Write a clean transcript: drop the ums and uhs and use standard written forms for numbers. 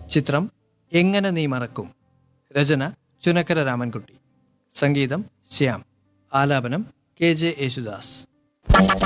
ചിത്രം എങ്ങനെ നീ മറക്കും. രചന ചുനക്കര രാമൻകുട്ടി. സംഗീതം ശ്യാം. ആലാപനം KJ യേശുദാസ്.